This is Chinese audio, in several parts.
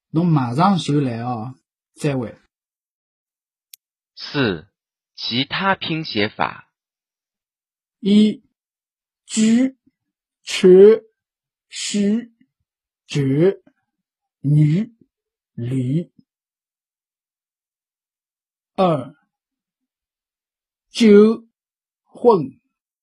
侬马上就来哦，再会。 4. 其他拼写法。 1. 居、缺、虚、绝、女、驴。2. 酒、混。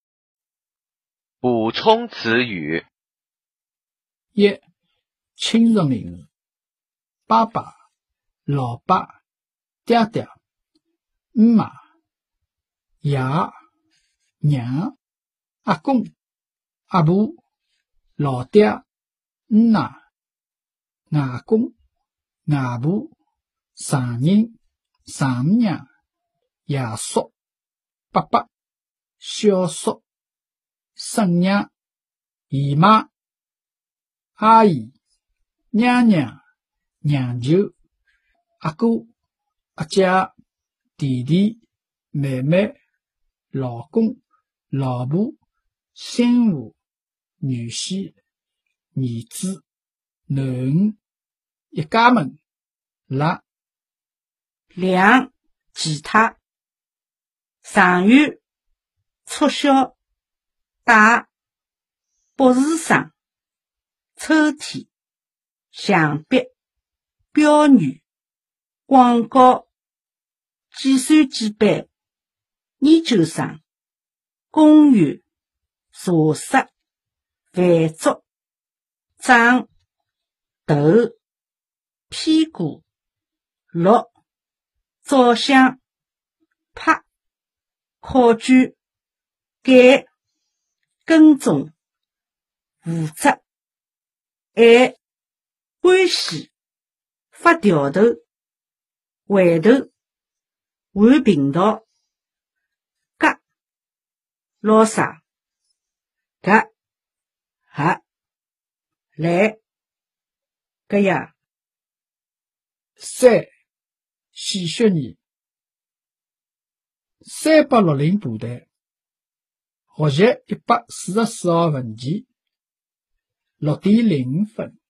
补充词语。 1. 亲属名词：爸爸、老爸、爹爹、妈、爷、娘、阿公、阿婆、老爹、奶、外公、外婆、丈人、丈母娘、爷叔、伯伯、小叔、婶娘、姨妈、阿姨、娘娘、娘舅、阿哥、阿姐、弟弟、妹妹、老公、老婆、媳妇、女婿、儿子、囡恩、一家门、辣。 2. 其他。常用促销、带、博士生、抽屉、墙壁、标语、广告、计算机班、研究生、公园、茶室、饭桌、长、头、屁股、录、照相、拍、考卷、改、跟踪、负责、按、关系、发调头、回头、换频道、夹、捞啥、搿、哈、来、搿呀。 3. 戏谑语：360部队，学习144号文件，6.05分。